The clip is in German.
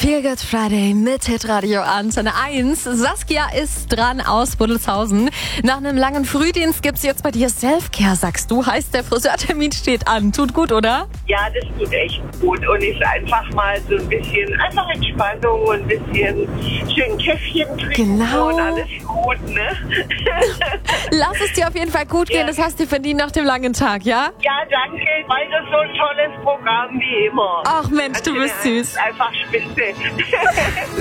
Feel Good Friday mit Hitradio Antenne 1. Saskia ist dran aus Buddelshausen. Nach einem langen Frühdienst gibt's jetzt bei dir Selfcare, sagst du. Heißt, der Friseurtermin steht an. Tut gut, oder? Ja, das tut echt gut und ist einfach mal so ein bisschen einfach Entspannung und ein bisschen schön Käffchen trinken und alles gut, ne? Lass es dir auf jeden Fall gut gehen, das hast du verdient nach dem langen Tag, ja? Ja, danke, weiter so ein tolles Programm wie immer. Ach Mensch, du bist süß. Einfach spitze.